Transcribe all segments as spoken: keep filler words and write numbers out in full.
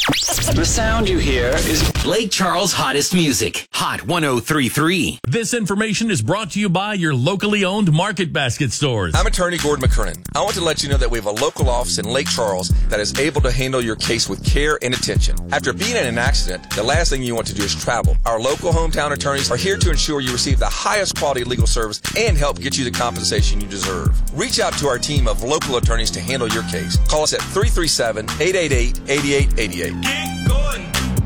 The sound you hear is Lake Charles' hottest music. Hot one oh three point three. This information is brought to you by your locally owned Market Basket stores. I'm attorney Gordon McKernan. I want to let you know that we have a local office in Lake Charles that is able to handle your case with care and attention. After being in an accident, the last thing you want to do is travel. Our local hometown attorneys are here to ensure you receive the highest quality legal service and help get you the compensation you deserve. Reach out to our team of local attorneys to handle your case. Call us at three three seven, eight eight eight, eight eight eight eight. Get going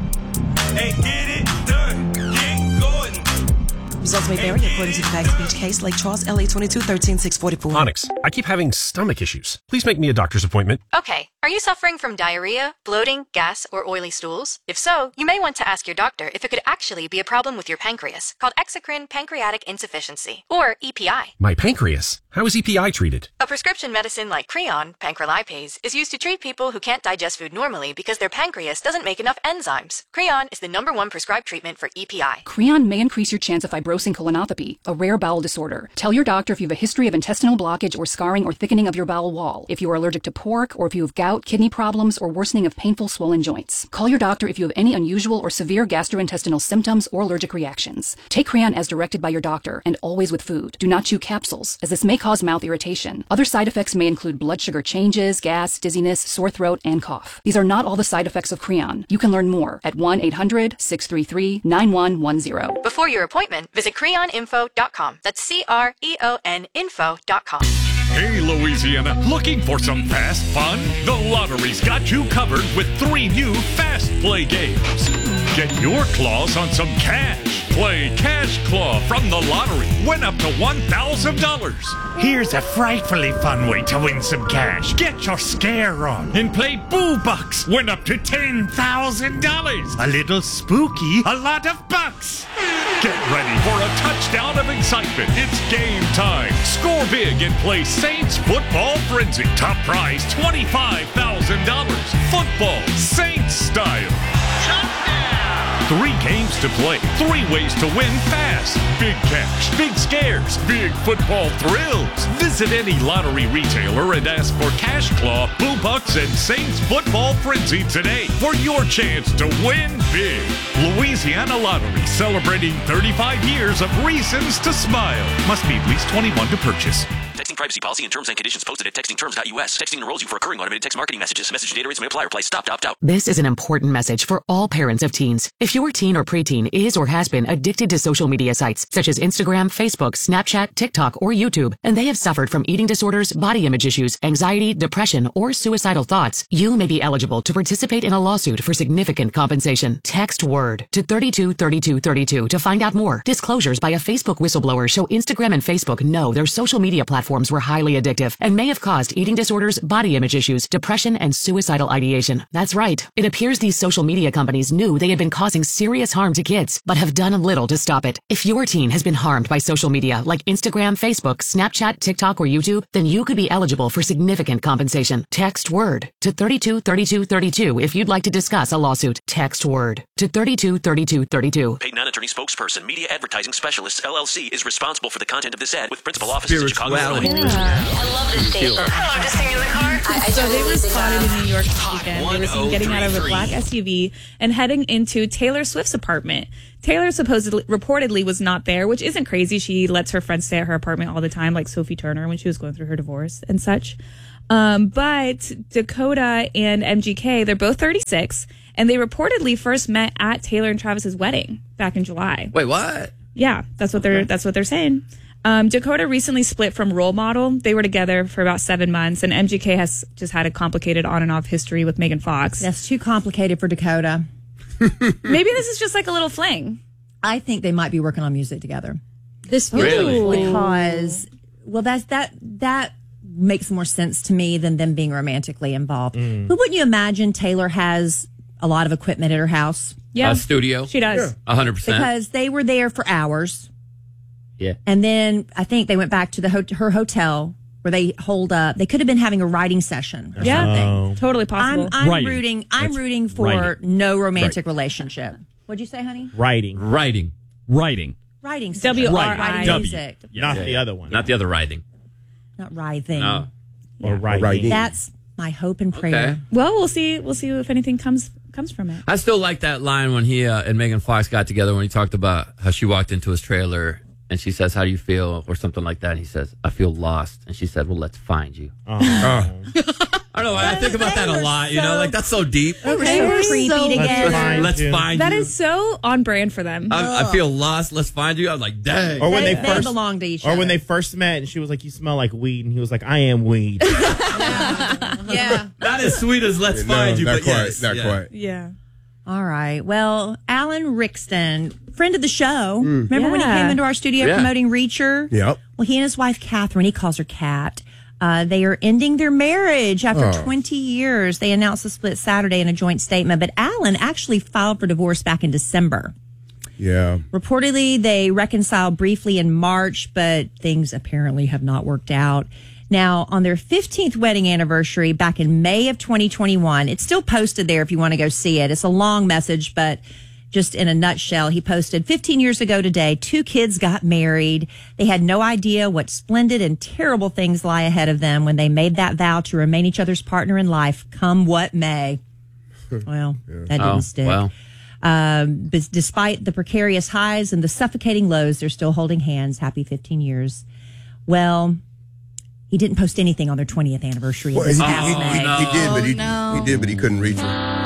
and get it done. Get going. Results may vary according to the facts of each case. Lake Charles, L A twenty-two thirteen six forty-four. Onyx, I keep having stomach issues. Please make me a doctor's appointment. Okay. Are you suffering from diarrhea, bloating, gas, or oily stools? If so, you may want to ask your doctor if it could actually be a problem with your pancreas, called exocrine pancreatic insufficiency, or E P I. My pancreas? How is E P I treated? A prescription medicine like Creon, pancrelipase, is used to treat people who can't digest food normally because their pancreas doesn't make enough enzymes. Creon is the number one prescribed treatment for E P I. Creon may increase your chance of fibrosing colonopathy, a rare bowel disorder. Tell your doctor if you have a history of intestinal blockage or scarring or thickening of your bowel wall, if you are allergic to pork, or if you have gout, kidney problems, or worsening of painful swollen joints. Call your doctor if you have any unusual or severe gastrointestinal symptoms or allergic reactions. Take Creon as directed by your doctor, and always with food. Do not chew capsules, as this may cause mouth irritation. Other side effects may include blood sugar changes, gas, dizziness, sore throat, and cough. These are not all the side effects of Creon. You can learn more at one eight hundred, six three three, nine one one zero. Before your appointment, visit creon info dot com. That's C R E O N info dot com. Hey, Louisiana, looking for some fast fun? The Lottery's got you covered with three new Fast Play games. Get your claws on some cash. Play Cash Claw from the Lottery. Win up to one thousand dollars. Here's a frightfully fun way to win some cash. Get your scare on and play Boo Bucks. Win up to ten thousand dollars. A little spooky, a lot of bucks. Get ready for a touchdown of excitement. It's game time. Score big and play Saints Football Frenzy. Top prize twenty-five thousand dollars. Football Saints style. Touchdown. Three games to play, three ways to win fast. Big cash, big scares, big football thrills. Visit any lottery retailer and ask for Cash Claw, Boo Bucks, and Saints Football Frenzy today for your chance to win big. Louisiana Lottery, celebrating thirty-five years of reasons to smile. Must be at least twenty-one to purchase. Texting privacy policy and terms and conditions posted at texting terms dot U S. Texting enrolls you for recurring automated text marketing messages. Message data rates may apply. Reply stop, opt out. This is an important message for all parents of teens. If your teen or preteen is or has been addicted to social media sites such as Instagram, Facebook, Snapchat, TikTok, or YouTube, and they have suffered from eating disorders, body image issues, anxiety, depression, or suicidal thoughts, you may be eligible to participate in a lawsuit for significant compensation. Text WORD to thirty-two thirty-two thirty-two to find out more. Disclosures by a Facebook whistleblower show Instagram and Facebook know their social media platforms were highly addictive and may have caused eating disorders, body image issues, depression, and suicidal ideation. That's right. It appears these social media companies knew they had been causing serious harm to kids, but have done little to stop it. If your teen has been harmed by social media like Instagram, Facebook, Snapchat, TikTok, or YouTube, then you could be eligible for significant compensation. Text WORD to thirty-two thirty-two thirty-two if you'd like to discuss a lawsuit. Text WORD to thirty-two thirty-two thirty-two. Paid non-attorney spokesperson, Media Advertising Specialists, L L C, is responsible for the content of this ad with principal offices in Chicago, Illinois. Yeah. I love this station. Oh, I'm just singing in the car. I, I so they were spotted in New York this weekend. They were seen getting out of a black S U V and heading into Taylor Swift's apartment. Taylor supposedly, reportedly was not there, which isn't crazy. She lets her friends stay at her apartment all the time, like Sophie Turner when she was going through her divorce and such. Um, but Dakota and M G K, they're both thirty-six, and they reportedly first met at Taylor and Travis's wedding back in July. Wait, what? Yeah, that's what they're that's what they're saying. Um, Dakota recently split from Role Model. They were together for about seven months, and M G K has just had a complicated on and off history with Megan Fox. That's too complicated for Dakota. Maybe this is just like a little fling. I think they might be working on music together. This really because well, that's that that makes more sense to me than them being romantically involved. Mm. But wouldn't you imagine Taylor has a lot of equipment at her house? Yeah, a studio. She does a hundred percent because they were there for hours. Yeah. And then I think they went back to the ho- her hotel where they hold up. They could have been having a writing session or yeah, something. Oh. Totally possible. I'm, I'm writing. rooting. I'm That's rooting for writing. no romantic right. relationship. What'd you say, honey? Writing. Writing. Writing. Writing. Session. W R I. Writing W. music. Not yeah, the yeah. other one. Not the other writing. Not writhing. No. Yeah. Or writing. That's my hope and prayer. Okay. Well, we'll see. We'll see if anything comes comes from it. I still like that line when he uh, and Megan Fox got together when he talked about how she walked into his trailer and she says, "How do you feel?" or something like that. And he says, "I feel lost." And she said, "Well, let's find you." Oh. I don't know. I think about that a lot. You know, like that's so deep. Okay, we're creepy so together. Let's find That you. is so on brand for them. I, I feel lost. Let's find you. I'm like, dang. Or when they, They, first they belong to each Or other. when they first met and she was like, "You smell like weed," and he was like, "I am weed." yeah. Not as sweet as "Let's No, find you," not but quite, yes, not yeah. quite. Yeah. All right. Well, Alan Rixton, friend of the show. Remember when he Yeah. came into our studio Yeah. promoting Reacher? Yep. Well, he and his wife, Catherine, he calls her Cat. Uh, they are ending their marriage after Oh. twenty years. They announced the split Saturday in a joint statement, but Alan actually filed for divorce back in December. Yeah. Reportedly, they reconciled briefly in March, but things apparently have not worked out. Now, on their fifteenth wedding anniversary back in May of twenty twenty-one, it's still posted there if you want to go see it. It's a long message, but just in a nutshell, he posted, fifteen years ago today, two kids got married. They had no idea what splendid and terrible things lie ahead of them when they made that vow to remain each other's partner in life, come what may. Well, that didn't Oh, stick. well. Um, but despite the precarious highs and the suffocating lows, they're still holding hands. Happy fifteen years. Well, he didn't post anything on their twentieth anniversary. Well, of this he, past he, he, May. he did, but he, no. he did, but he couldn't reach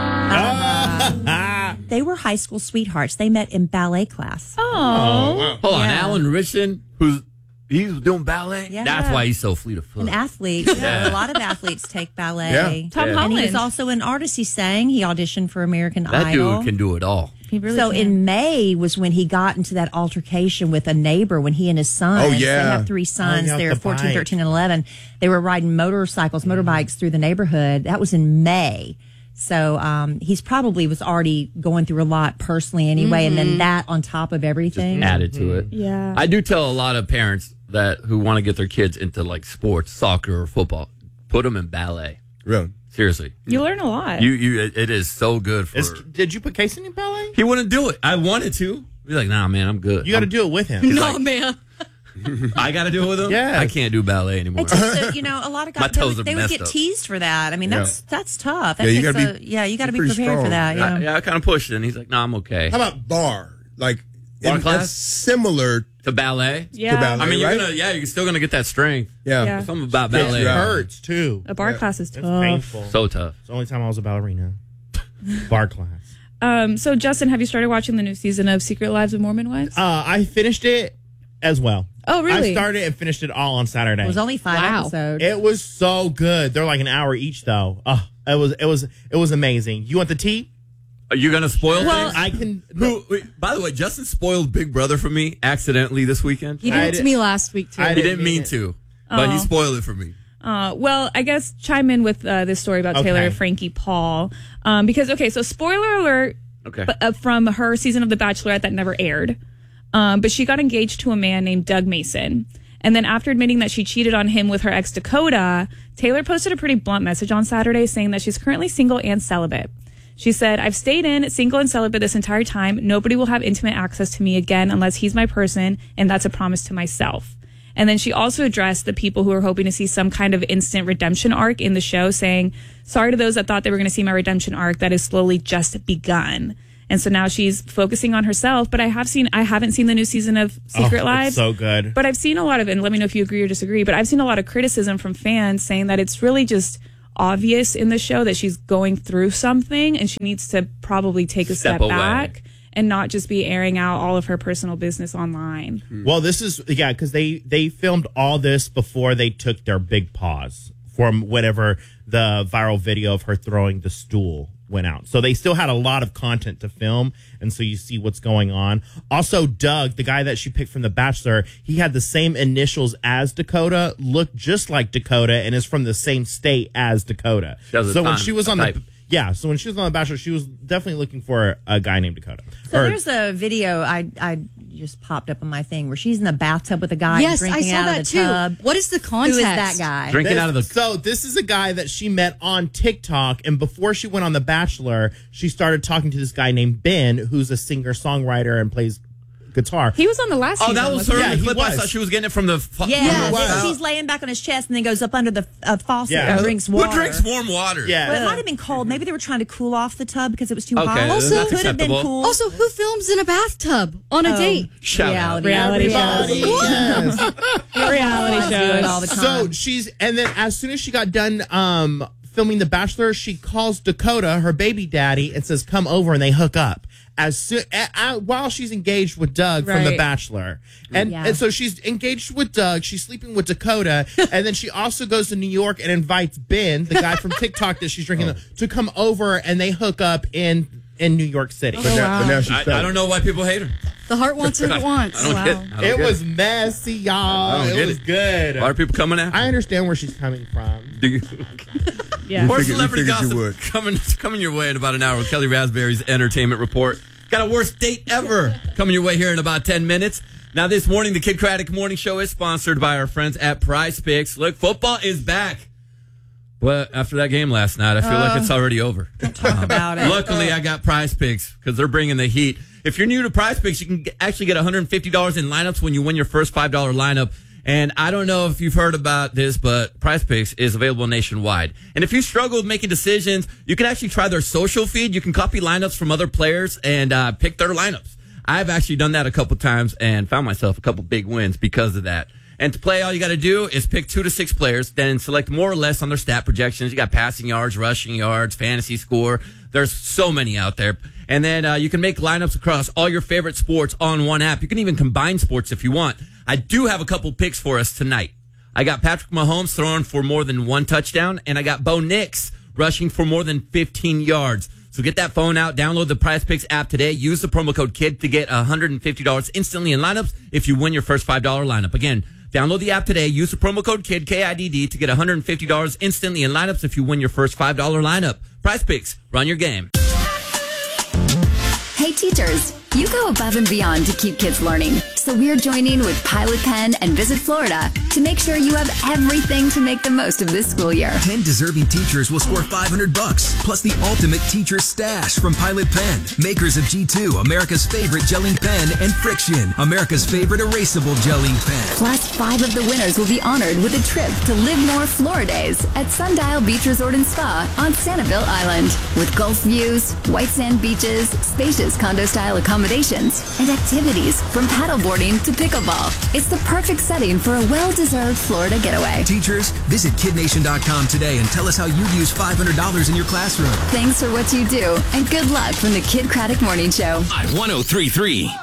her. They were high school sweethearts. They met in ballet class. Oh. Hold on, Yeah. Alan Richardson, who's he's doing ballet. Yeah. That's why he's so fleet of foot. An athlete. Yeah. A lot of athletes take ballet. Yeah. Tom Yeah. And he was Holland. also an artist. He sang. He auditioned for American that Idol. dude can do it all. He really so can. in May was when he got into that altercation with a neighbor when he and his sons, Oh, yeah. they have three sons, Oh, yeah, they're the fourteen, bike. thirteen, and eleven. They were riding motorcycles, motorbikes through the neighborhood. That was in May. So um, he's probably was already going through a lot personally anyway. And then that on top of everything. Added to it. Yeah. I do tell a lot of parents that who want to get their kids into like sports, soccer or football, put them in ballet. Really? Seriously. You learn a lot. You you it, it is so good for. Is, did you put Casey in ballet? He wouldn't do it. I wanted to. He's like, "Nah, man, I'm good." You got to I'm- do it with him. He's no, like, man. I got to do it with him. Yes. I can't do ballet anymore. It's just that, you know, a lot of My guys, they toes would, are they would messed get up. teased for that. I mean, Yeah. that's that's tough. That Yeah, you takes gotta a, be- yeah, you got to be pretty prepared for strong. that. Yeah. I, yeah, I kind of pushed it, and he's like, "No, I'm okay." How about bar? Like, Bar it- class? that's similar To ballet. Yeah. to ballet, I mean, you're right? gonna yeah, you're still gonna get that strength. Yeah. Yeah. Something about It ballet. hurts too. A bar class is It's tough. painful. So tough. It's the only time I was a ballerina. Bar class. Um, so, Justin, have you started watching the new season of Secret Lives of Mormon Wives? Uh, I finished it as well. Oh, really? I started and finished it all on Saturday. It was only five Wow. episodes. It was so good. They're like an hour each, though. Oh, it was it was it was amazing. You want the tea? Are you gonna spoil Well, things? I can. Who? Wait, by the way, Justin spoiled Big Brother for me accidentally this weekend. He did I it to did- me last week, too. I He didn't didn't mean mean it. to, but he Oh. spoiled it for me. Uh, well, I guess chime in with uh, this story about Taylor Okay. Frankie Paul. Um, because, okay, so spoiler alert Okay. but, uh, from her season of The Bachelorette that never aired. Um, but she got engaged to a man named Doug Mason. And then after admitting that she cheated on him with her ex Dakota, Taylor posted a pretty blunt message on Saturday saying that she's currently single and celibate. She said, "I've stayed in, single and celibate this entire time. Nobody will have intimate access to me again unless he's my person, and that's a promise to myself." And then she also addressed the people who are hoping to see some kind of instant redemption arc in the show, saying, "Sorry to those that thought they were going to see my redemption arc that has slowly just begun." And so now she's focusing on herself. But I have seen, I haven't seen the new season of Secret Oh, Lives. it's so good. But I've seen a lot of, and let me know if you agree or disagree, but I've seen a lot of criticism from fans saying that it's really just obvious in the show that she's going through something and she needs to probably take a Step step, away. back and not just be airing out all of her personal business online. Well, this is yeah, because they they filmed all this before they took their big pause from whatever the viral video of her throwing the stool went out. So they still had a lot of content to film, and so you see what's going on. Also, Doug, the guy that she picked from The Bachelor, he had the same initials as Dakota, looked just like Dakota, and is from the same state as Dakota. She has a So when ton- she was on type. the yeah, so when she was on The Bachelor, she was definitely looking for a guy named Dakota. So Or- there's a video I I just popped up on my thing where she's in the bathtub with a guy Yes, I drinking saw out that of the too. tub. What is the Who context? is that guy? Drinking This- out of the. So this is a guy that she met on TikTok, and before she went on The Bachelor, she started talking to this guy named Ben, who's a singer songwriter and plays guitar. He was on the last Oh, season. that was wasn't her he? in the he clip. I was. thought she was getting it from the. Fa- Yeah, from the then spout. she's laying back on his chest and then goes up under the uh, faucet Yeah. and drinks water. Who drinks warm water? Yeah. Well, it might have been cold. Maybe they were trying to cool off the tub because it was too Okay, hot. that's Also, could have been acceptable. cool. Also, who films in a bathtub on a Oh, date? Shout out. Reality Everybody, shows. yes. Reality Do it all shows. the So time. she's, and then as soon as she got done um, filming The Bachelor, she calls Dakota, her baby daddy, and says, "Come over," and they hook up. As soon a, a, while she's engaged with Doug from The Right. Bachelor, and Yeah. and so she's engaged with Doug. She's sleeping with Dakota, and then she also goes to New York and invites Ben, the guy from TikTok that she's drinking, to come over, and they hook up in in New York City. But now, but now she's I, I stuck. don't know why people hate her. The heart wants what it wants. I don't Wow. get. I don't It get was messy, y'all. I don't It get was it. good. Why are people coming after? I understand where she's coming from. Do you? Yeah. More figured- we celebrity figured you gossip would. coming coming your way in about an hour with Kelly Raspberry's entertainment report. Got a worst date ever coming your way here in about ten minutes. Now, this morning, the Kid Craddock Morning Show is sponsored by our friends at Prize Picks. Look, football is back. But after that game last night, I feel like it's already over. Don't talk about it. Luckily, I got Prize Picks because they're bringing the heat. If you're new to Prize Picks, you can g- actually get one hundred fifty dollars in lineups when you win your first five dollar lineup. And I don't know if you've heard about this, but Prize Picks is available nationwide. And if you struggle with making decisions, you can actually try their social feed. You can copy lineups from other players and uh, pick their lineups. I've actually done that a couple times and found myself a couple big wins because of that. And to play, all you got to do is pick two to six players, then select more or less on their stat projections. You got passing yards, rushing yards, fantasy score. There's so many out there. And then uh, you can make lineups across all your favorite sports on one app. You can even combine sports if you want. I do have a couple picks for us tonight. I got Patrick Mahomes throwing for more than one touchdown, and I got Bo Nix rushing for more than fifteen yards. So get that phone out, download the Prize Picks app today. Use the promo code KID to get one hundred fifty dollars instantly in lineups if you win your first five dollar lineup. Again, download the app today. Use the promo code KID, K I D D, to get one hundred fifty dollars instantly in lineups if you win your first five dollar lineup. Prize Picks, run your game. Hey teachers, you go above and beyond to keep kids learning. So we're joining with Pilot Pen and Visit Florida to make sure you have everything to make the most of this school year. ten deserving teachers will score five hundred bucks, plus the ultimate teacher stash from Pilot Pen, makers of G two, America's favorite gelling pen, and Friction, America's favorite erasable gelling pen. Plus, five of the winners will be honored with a trip to Live More Floridays at Sundial Beach Resort and Spa on Sanibel Island. With Gulf views, white sand beaches, spacious condo-style accommodations, and activities from paddleboarding to pickleball. It's the perfect setting for a well-deserved Florida getaway. Teachers, visit kid nation dot com today and tell us how you'd use five hundred dollars in your classroom. Thanks for what you do, and good luck from the Kid Craddock Morning Show. Hot one oh three three.